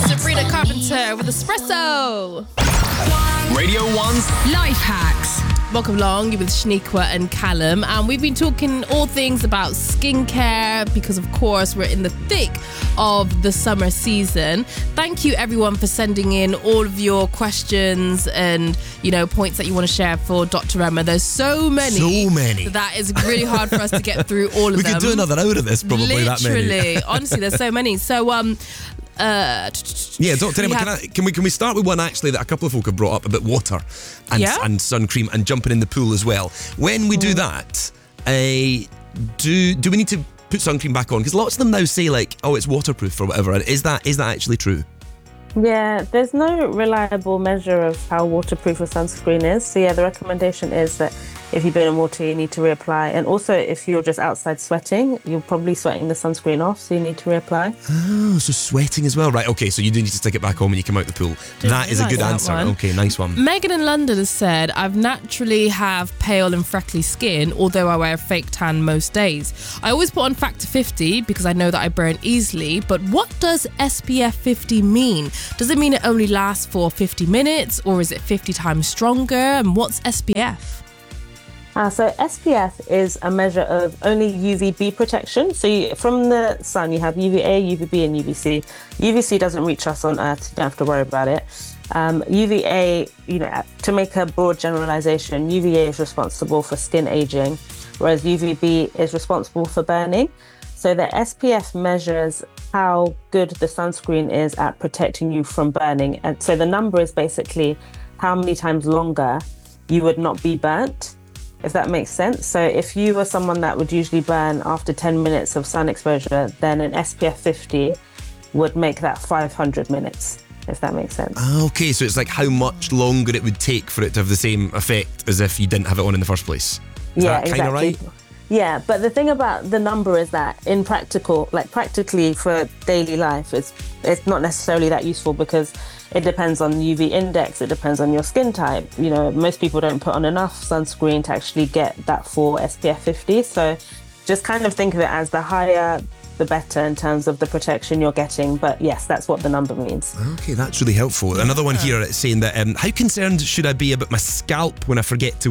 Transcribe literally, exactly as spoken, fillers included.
Sabrina Carpenter with Espresso. Radio one's Life Hacks. Welcome along, you're with Shaniqua and Callum, and we've been talking all things about skincare because, of course, we're in the thick of the summer season. Thank you, everyone, for sending in all of your questions and, you know, points that you want to share for Doctor Emma. There's so many. So many. That is really hard for us to get through all of we them. We could do another hour of this, probably. Literally. That many. Honestly, there's so many. So, um... Uh, yeah, Doctor Emma, have, can, I, can we can we start with one actually that a couple of folk have brought up about water and yeah? and sun cream and jumping in the pool as well. When we do that, uh, do do we need to put sun cream back on? Because lots of them now say like, oh, it's waterproof or whatever. Is that is that actually true? Yeah, there's no reliable measure of how waterproof a sunscreen is. So yeah, the recommendation is that if you've been in water, you need to reapply. And also, if you're just outside sweating, you're probably sweating the sunscreen off, so you need to reapply. Oh, so sweating as well. Right, okay, so you do need to stick it back on when you come out the pool. Didn't that is a good that answer. one. Okay, nice one. Megan in London has said, I've naturally have pale and freckly skin, although I wear a fake tan most days. I always put on factor fifty because I know that I burn easily, but what does S P F fifty mean? Does it mean it only lasts for fifty minutes, or is it fifty times stronger? And what's S P F? Uh, so S P F is a measure of only U V B protection. So you, from the sun, you have U V A, U V B and U V C. U V C doesn't reach us on Earth, you don't have to worry about it. Um, U V A, you know, to make a broad generalization, U V A is responsible for skin aging, whereas U V B is responsible for burning. So the S P F measures how good the sunscreen is at protecting you from burning. And so the number is basically how many times longer you would not be burnt, if that makes sense. So if you were someone that would usually burn after ten minutes of sun exposure, then an S P F fifty would make that five hundred minutes, if that makes sense. Okay, so it's like how much longer it would take for it to have the same effect as if you didn't have it on in the first place. Is yeah, that kind of exactly. right? Yeah, but the thing about the number is that in practical, like practically for daily life, it's it's not necessarily that useful because it depends on U V index, it depends on your skin type. You know, most people don't put on enough sunscreen to actually get that full S P F fifty. So just kind of think of it as the higher, the better in terms of the protection you're getting. But yes, that's what the number means. Okay, that's really helpful. Another one here saying that, um, how concerned should I be about my scalp when I forget to